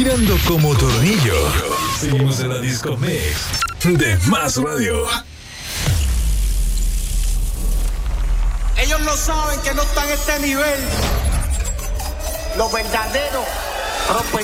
girando como tornillo. Seguimos en la Disco Mix de Más Radio. Ellos no saben que no están a este nivel. Los verdaderos rompen